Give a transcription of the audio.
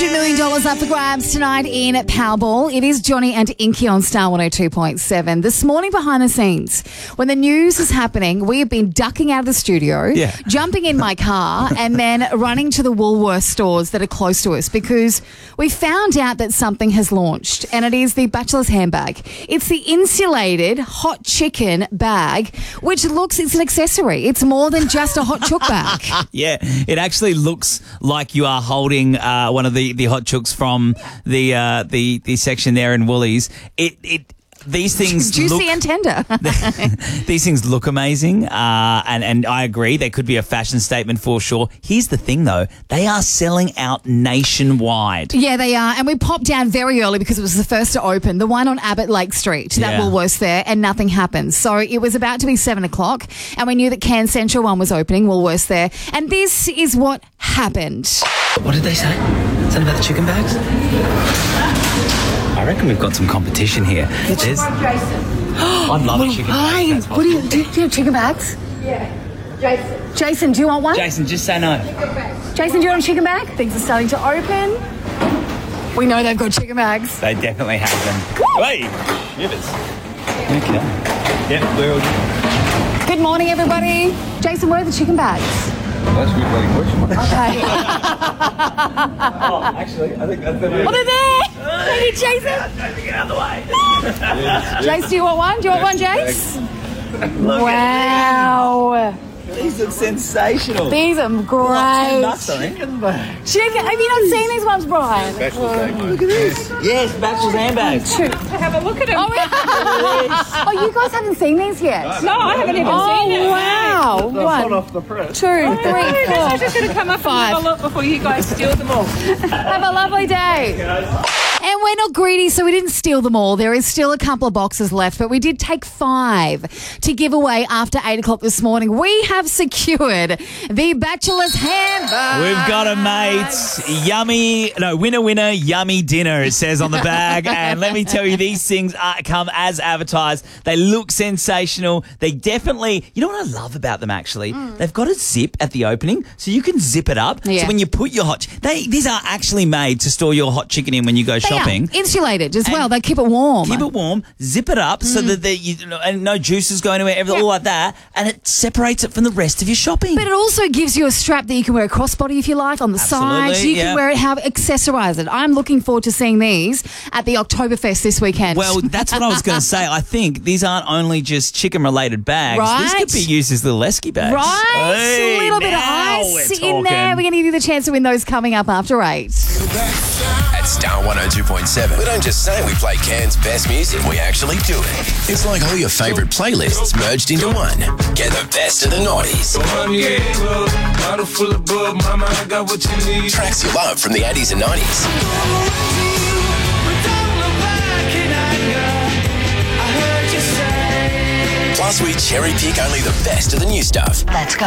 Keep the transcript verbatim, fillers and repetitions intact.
hundred million dollars up for grabs tonight in Powerball. It is Johnny and Inky on Star one oh two point seven. This morning behind the scenes, when the news is happening, we have been ducking out of the studio, Yeah. jumping in my car and then running to the Woolworths stores that are close to us because we found out that something has launched and it is the Bachelor's handbag. It's the insulated hot chicken bag, which looks, it's an accessory. It's more than just a hot chook bag. Yeah, it actually looks like you are holding uh, one of the, the hot chooks from the uh, the the section there in Woolies. It it these things Juicy look, and tender. these things look amazing, uh, and and I agree they could be a fashion statement for sure. Here's the thing though, they are selling out nationwide. Yeah, they are. And we popped down very early because it was the first to open. The one on Abbott Lake Street, that Yeah. Woolworths there, and nothing happened. So it was about to be seven o'clock, and we knew that Cairns Central one was opening, Woolworths there. And this is what happened. What did they say? Something about the chicken bags? I reckon we've got some competition here. There's, I love a chicken Hi, bag. what do you, do you have chicken bags? Yeah, Jason. Jason, do you want one? Jason, just say no. Jason, do you want a chicken bag? Things are starting to open. We know they've got chicken bags. They definitely have them. Wait, shivers. Okay. Yep, we're all. Good morning, everybody. Jason, where are the chicken bags? That's a good bloody question. Okay. Oh, actually, I think that's the Oh, they're there! Hey, Jason! Get out of the way. Jace, do you want one? Do you want one, Jace? Wow. These look sensational. These are great. Nuts, I think. Chicken. Have you not seen these ones, Brian? Look at this. Yes, Bachelor's handbags. Have a look at him. Oh, yeah. Oh, you guys haven't seen these yet? No, I haven't even Oh, seen it. wow. They're hot One, off the press. two, three, I'm four. just going to come up Five. and have a look before you guys steal them all. Have a lovely day. And we're not greedy, so we didn't steal them all. There is still a couple of boxes left, but we did take five to give away after eight o'clock this morning. We have secured the Bachelor's handbag. We've got a mate. Yummy, no, winner, winner, yummy dinner, it says on the bag. And let me tell you, these things are, come as advertised. They look sensational. They definitely, you know what I love about them actually? Mm. They've got a zip at the opening, so you can zip it up. Yeah. So when you put your hot, they these are actually made to store your hot chicken in when you go They are shopping. insulated as well. And They keep it warm. Keep it warm, zip it up so that the, you know, and no juices go anywhere, everything all like that, and it separates it from the rest of your shopping. But it also gives you a strap that you can wear a crossbody if you like on the side. Absolutely, You can yeah. wear it, how accessorize it. I'm looking forward to seeing these at the Oktoberfest this weekend. Well, that's what I was going to say. I think these aren't only just chicken-related bags. This Right. could be used as little esky bags. right? Hey, a little bit of now ice we're in there. talking. We're going to give you the chance to win those coming up after eight. At Star one oh two point seven, we don't just say we play Cairns' best music, we actually do it. It's like all your favourite playlists merged into one. Get the best of the noughties. Tracks you love from the eighties and nineties. Plus, we cherry pick only the best of the new stuff. Let's go.